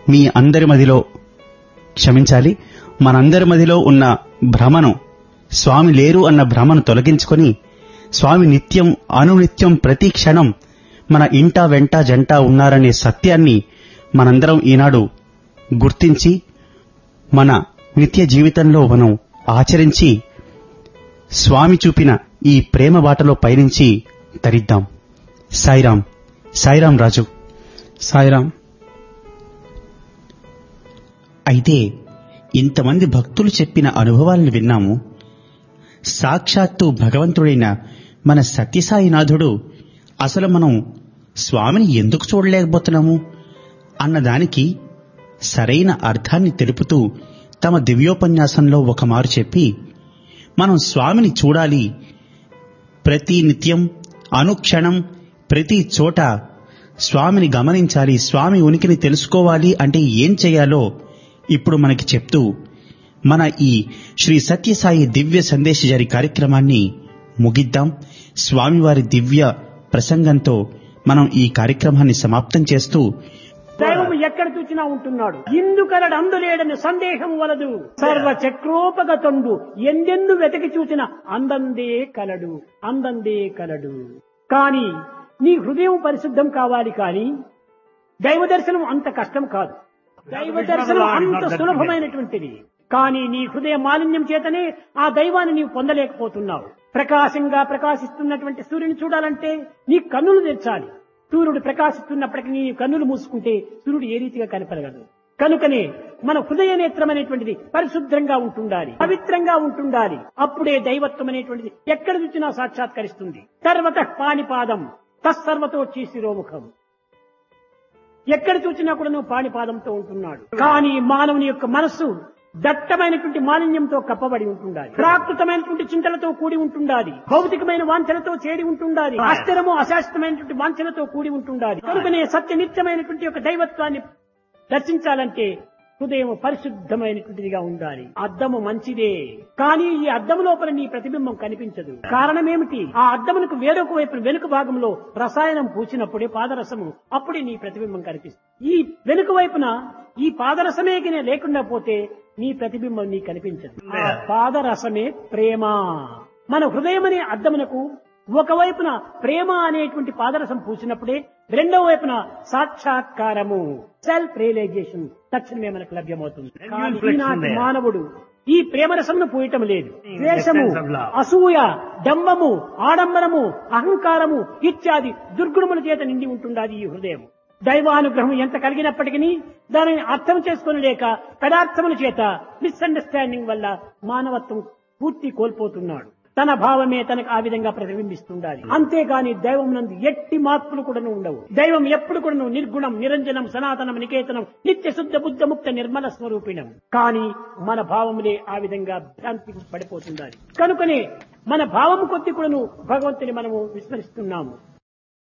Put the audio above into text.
మీ అందరి మదిలో క్షమించాలి, మనందరి మదిలో ఉన్న భ్రమను, స్వామి లేరు అన్న భ్రమను తొలగించుకొని స్వామి నిత్యం అనునిత్యం ప్రతి క్షణం మన ఇంట వెంట జంట ఉన్నారనే సత్యాన్ని మనందరం ఈనాడు గుర్తించి మన నిత్య జీవితంలో మనం ఆచరించి స్వామి చూపిన ఈ ప్రేమ బాటలో పయనించి తరిద్దాం. సాయిరాం. సాయిరాం రాజు. సాయిరాం. అయితే ఇంతమంది భక్తులు చెప్పిన అనుభవాలను విన్నాము. సాక్షాత్తు భగవంతుడైన మన సత్యసాయినాథుడు అసలు మనం స్వామిని ఎందుకు చూడలేకపోతున్నాము అన్నదానికి సరైన అర్థాన్ని తెలుపుతూ తమ దివ్యోపన్యాసంలో ఒకమారు చెప్పి, మనం స్వామిని చూడాలి, ప్రతి నిత్యం అనుక్షణం ప్రతి చోట స్వామిని గమనించాలి, స్వామి ఉనికిని తెలుసుకోవాలి అంటే ఏం చేయాలో ఇప్పుడు మనకి చెప్తూ మన ఈ శ్రీ సత్యసాయి దివ్య సందేశజరి కార్యక్రమాన్ని ముగిద్దాం. స్వామివారి దివ్య ప్రసంగంతో మనం ఈ కార్యక్రమాన్ని సమాప్తం చేస్తూ, దైవం ఎక్కడ చూచినా ఉంటున్నాడు, ఇందుకలడు అందులేడని సందేహం వలదు, సర్వ చక్రోపగతుండు ఎందెందు వెతకి చూచిన అందందే కలడు, అందందే కలడు. కాని నీ హృదయం పరిశుద్ధం కావాలి, కాని దైవ దర్శనం అంత కష్టం కాదు. దైవ దర్శనం అంత సులభమైనటువంటిది. కానీ నీ హృదయ మాలిన్యం చేతనే ఆ దైవాన్ని నీవు పొందలేకపోతున్నావు. ప్రకాశంగా ప్రకాశిస్తున్నటువంటి సూర్యుని చూడాలంటే నీ కన్నులు తెచ్చాలి. సూర్యుడు ప్రకాశిస్తున్నప్పటికీ నీ కన్నులు మూసుకుంటే సూర్యుడు ఏ రీతిగా కనపడగలడు. కనుకనే మన హృదయ నేత్రం అనేటువంటిది పరిశుభ్రంగా ఉంటుండాలి, పవిత్రంగా ఉంటుండాలి. అప్పుడే దైవత్వం అనేటువంటిది ఎక్కడ చూసినా సాక్షాత్కరిస్తుంది. సర్వత పాణిపాదం తస్సర్వతో శిరోముఖం. ఎక్కడ చూసినా కూడా నువ్వు పాణిపాదంతో ఉంటున్నాడు. కానీ మానవుని యొక్క మనస్సు దట్టమైనటువంటి మాలిన్యంతో కప్పబడి ఉంటుండాలి, ప్రాకృతమైనటువంటి చింతలతో కూడి ఉంటుండాలి, భౌతికమైన వాంఛలతో చేరి ఉంటుండాలి, అస్థిరము అశాశ్వతమైనటువంటి వాంఛలతో కూడి ఉంటుండాలి. కనుకనే సత్యనిత్యమైనటువంటి యొక్క దైవత్వాన్ని దర్శించాలంటే హృదయం పరిశుద్ధమైనటువంటిదిగా ఉండాలి. అద్దము మంచిదే, కానీ ఈ అద్దము లోపల నీ ప్రతిబింబం కనిపించదు. కారణమేమిటి? ఆ అద్దమునకు వేరొక వైపు వెనుక భాగంలో రసాయనం పూసినప్పుడే పాదరసము, అప్పుడే నీ ప్రతిబింబం కనిపిస్తుంది. ఈ వెనుక వైపున ఈ పాదరసమే లేకుండా పోతే నీ ప్రతిబింబం నీ కనిపించదు. ఆ పాదరసమే ప్రేమ. మన హృదయం అనే అద్దమునకు ఒకవైపున ప్రేమ అనేటువంటి పాదరసం పూసినప్పుడే రెండవ వైపున సాక్షాత్కారము, సెల్ఫ్ రియలైజేషన్ తక్షణమే మనకు లభ్యమవుతుంది. కానీ ఈనాటి మానవుడు ఈ ప్రేమరసమును పూయటం లేదు. ద్వేషము, అసూయ, డంబము, ఆడంబరము, అహంకారము ఇత్యాది దుర్గుణముల చేత నిండి ఉంటుండాలి ఈ హృదయం. దైవానుగ్రహం ఎంత కలిగినప్పటికీ దానిని అర్థం చేసుకుని లేక పదార్థముల చేత మిస్అండర్స్టాండింగ్ వల్ల మానవత్వం పూర్తి కోల్పోతున్నాడు. తన భావమే తనకు ఆ విధంగా ప్రతిబింబిస్తుండాలి. అంతేగాని దైవం నందు ఎట్టి మార్పులు కూడా ఉండవు. దైవం ఎప్పుడు కూడా నిర్గుణం, నిరంజనం, సనాతనం, నికేతనం, నిత్య శుద్ధ బుద్ధ ముక్త నిర్మల స్వరూపిణం. కానీ మన భావములే ఆ విధంగా భ్రాంతికి పడిపోతుండాలి. కనుకనే మన భావము కొద్ది కూడా భగవంతుని మనము విస్మరిస్తున్నాము.